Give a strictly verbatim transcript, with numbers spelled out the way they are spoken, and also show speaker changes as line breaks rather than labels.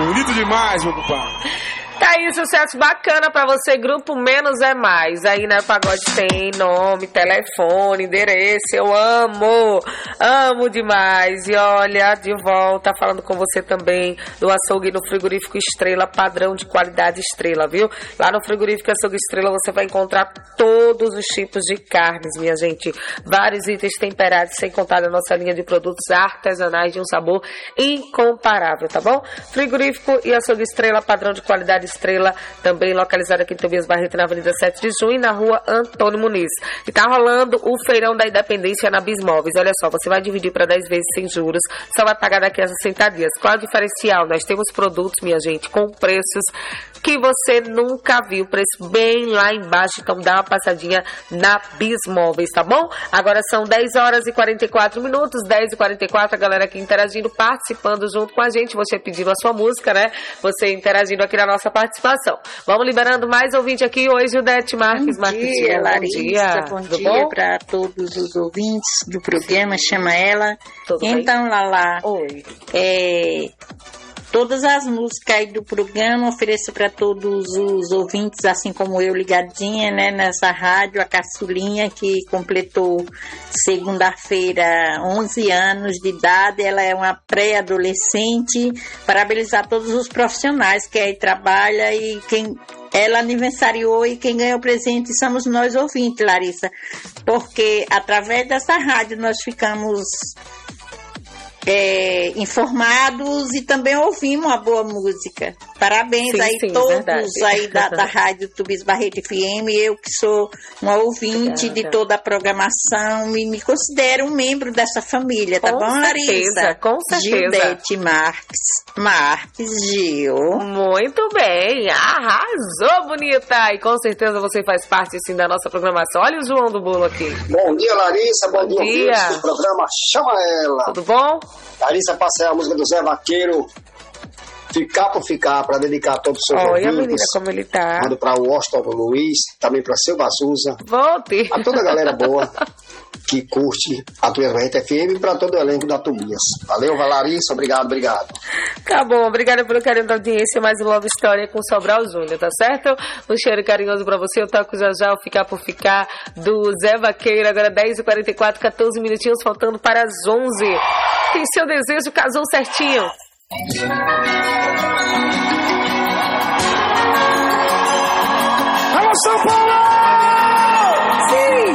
Bonito demais, meu compadre.
Tá aí, sucesso bacana pra você, Grupo Menos é Mais. Aí, né, Pagode tem nome, telefone, endereço. Eu amo, amo demais. E olha, de volta, falando com você também do açougue no Frigorífico Estrela, padrão de qualidade Estrela, viu? Lá no Frigorífico Açougue Estrela você vai encontrar todos os tipos de carnes, minha gente. Vários itens temperados, sem contar a nossa linha de produtos artesanais de um sabor incomparável, tá bom? Frigorífico e Açougue Estrela, padrão de qualidade Estrela, também localizado aqui em Tobias Barreto, na Avenida sete de junho, na rua Antônio Muniz. E tá rolando o Feirão da Independência na Bismóveis. Olha só, você vai dividir para dez vezes sem juros, só vai pagar daqui a sessenta dias. Qual é o diferencial? Nós temos produtos, minha gente, com preços que você nunca viu, preço bem lá embaixo. Então dá uma passadinha na Bismóveis, tá bom? Agora são dez horas e quarenta e quatro minutos, dez e quarenta e quatro, a galera aqui interagindo, participando junto com a gente, você pedindo a sua música, né? Você interagindo aqui na nossa participação. Vamos liberando mais ouvinte aqui hoje, o Dete Marques.
Bom dia, Larissa. Bom dia, bom dia para todos os ouvintes do programa Chama Ela. Tudo então, bem? Lala,
Oi.
É, todas as músicas aí do programa ofereço para todos os ouvintes, assim como eu, ligadinha, né, nessa rádio, a Caçulinha, que completou segunda-feira onze anos de idade. Ela é uma pré-adolescente. Parabenizar todos os profissionais que aí trabalham e quem ela aniversariou, e quem ganhou o presente somos nós ouvintes, Larissa, porque através dessa rádio nós ficamos É, informados e também ouvimos uma boa música. Parabéns sim, aí sim, todos verdade. aí da, da Rádio Tobias Barreto F M. Eu que sou uma ouvinte Obrigada. de toda a programação, me, me considero um membro dessa família, tá
com
bom,
certeza,
Larissa?
Com certeza.
Gildete Marques. Marques Gil.
Muito bem, arrasou, bonita! E com certeza você faz parte sim da nossa programação. Olha o João do Bolo aqui.
Bom dia, Larissa. Bom, bom dia,
dia.
do programa Chama Ela.
Tudo bom?
Larissa, passei a música do Zé Vaqueiro, Ficar por Ficar, para dedicar a todos os seus
Olha,
ouvintes.
menina, como ele tá.
Mando para o Washington Luiz, também para seu Bazuza.
Volte.
A toda a galera boa que curte a Tobias Barreto F M e para todo o elenco da Tobias. Valeu, Larissa, obrigado, obrigado.
Tá bom, obrigada pelo carinho da audiência. Mais uma Love Story com Sobral Júnior, tá certo? Um cheiro carinhoso pra você. Eu toco já já o Ficar por Ficar do Zé Vaqueiro. Agora dez e quarenta e quatro, catorze minutinhos faltando para as onze. Tem seu desejo, casou certinho.
Alô, São Paulo!